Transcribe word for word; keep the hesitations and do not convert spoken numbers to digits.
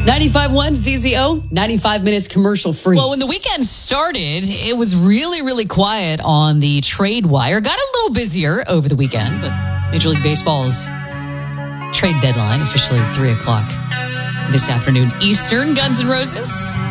ninety-five point one Z Z O, ninety-five minutes commercial free. Well, when the weekend started, it was really, really quiet on the trade wire. Got a little busier over the weekend, but Major League Baseball's trade deadline officially at three o'clock this afternoon Eastern. Guns N' Roses